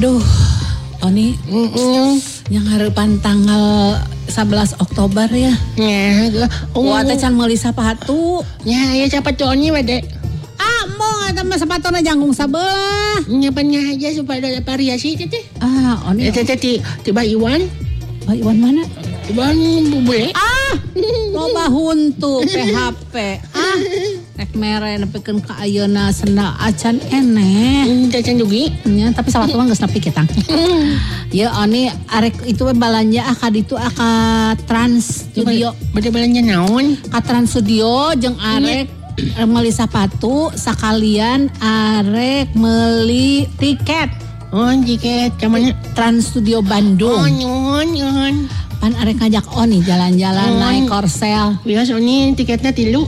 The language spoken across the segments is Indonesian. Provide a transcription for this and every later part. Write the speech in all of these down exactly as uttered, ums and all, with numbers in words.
Aduh, Oni, yang harapan tanggal sebelas Oktober ya. Ya, Wah, teh can meuli sepatu. Ya, ya sepatu Oni wade. Ah, mau eta mah sepatuna jangkung sabelah. Nyapannya aja supaya ada variasi teh. Ah, Oni. Teh teh ti tiba Iwan. Pak Iwan mana? Iwan bube. Ah, loba huntu P H P. Ah, rek mere nepikeun ka ayeuna senda acan eneh. Cacan dugi. Nya, tapi sepatu mah geus nepi kitang. Ya, Oni arek itu we balanja ah ka ditu ah ka Trans Studio. Bade balanja naon? Ka Trans Studio jeung arek meuli sepatu sakalian arek meuli tiket. Oh, tiket ka mana? Trans Studio Bandung. Oh, nyun, nyun. Pan arek ngajak Oni jalan-jalan naik korsel. Bias Oni tiketnya tilu.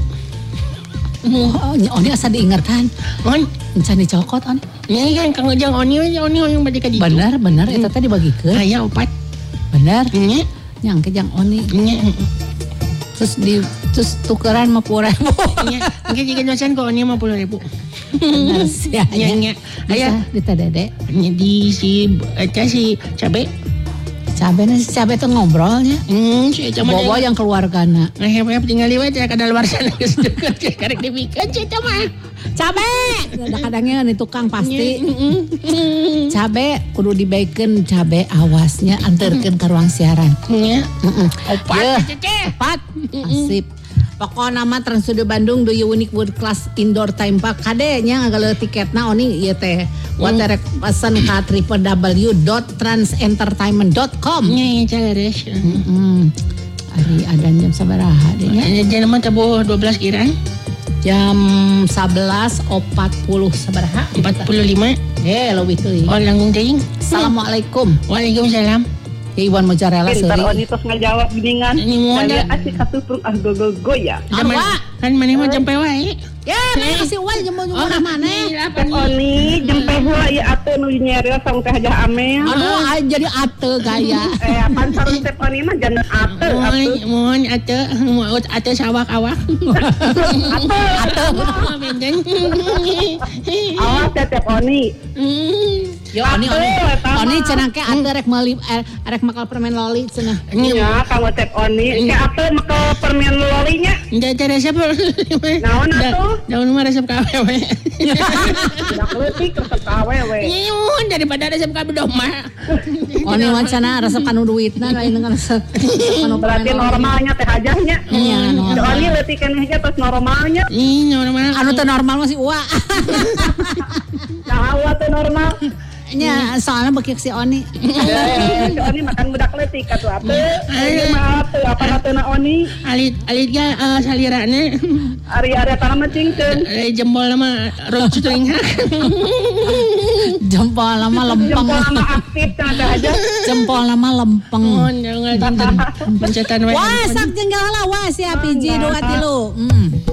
Oh, Oni asa diingetan. On, Encan dicokot Oni. ini kan Kang Ujang Oni, Oni yang bade ka ditu. Bener, bener eta teh dibagikeun. Aya opat. Bener. Nya, Nyang ke jang Oni. nya. Terus di terus tukeran lima puluh ribu. Nya, engke jika dosen kok Oni lima puluh ribu. Bener sih Nya, aya. nya. Aya Di teh Dede. nya di si eta si cabe. Cabe nih, cabe tuh ngobrolnya. Hmm, si eta mah. Bobo yang keluargana. Ngehep-hep tinggal liwat ya kada luar sana geus deukeut karek dipikeun si eta mah. Cabe, kadang-kadangnya nih tukang pasti. Cabe kudu dibaikeun cabe awasnya anterkeun ke ruang siaran. Nya. Heeh. Opat teh. Tepat. Asip. Pokoknya nama Trans Studio Bandung do unique world class indoor time park kadenya ngagaleut tiketna Oni ieu teh. Wat rek pesan ka w w w dot trans entertainment dot com. Nya caleres. Heeh. Ari adan jam sabaraha deh nya? Jadi mah tabuh dua belas kirang. Jam sebelas empat puluh sabaraha? empat puluh lima. Eh, leuwih teuing. Oh, langkung teuing. Assalamualaikum. Waalaikumsalam. Ya Iwan Mozzarella Pintar seuri. Oni tos ngajawab geningan. Ini mau Saya ada. asik atupruk ah go-go-go ya. Awa. Kan maneh mah jempe wae. Ya, mana si Iwan jemput jemput maneh. Teh Oni jempe heula ieu atuh nu nyerel sareng teh Hajah Amel. Aduh, ah, jadi ate gaya. Eh, pan sareng teh Oni mah jangan atuh atuh. Mohon ate, mau ate sawak-awak. Ate. Benten. Awas teh teh Oni. Yo, Oni, Oni. Oni cenah ke ate rek meuli eh, rek makal permen loli cenah. Ya, kamu teh Oni. Ke atuh make permen lolinya. Nda ada resep. Naon atuh? Daun mah resep kawe we. Tidak leutik resep kawe we. Nyun daripada resep kabe domba. Oni wacana resep kanu duitna lain dengan resep kanu Berarti normalnya teh Hajahnya. Iya, normal. Oni leutik keneh ge tos normalnya. Ih, normal. anu teh normal masih ua. Nah, awa teh normal. Nya soalnya beki si Oni. Eh, si Oni makan budak leutik atuh atuh. Ieu mah atuh apa atuhna Oni? Alit alit ga uh, salirane. Ari-ari eta mah cingkeun. Eh, jempol nama rot cutring. Jempol lama lempeng. Jempol mah aktif cenah aja. Jempol lama lempeng. Mohon jangan dinten pencetan wae. Wah, sak jenggal lah wah siap hiji dua tilu. Hmm.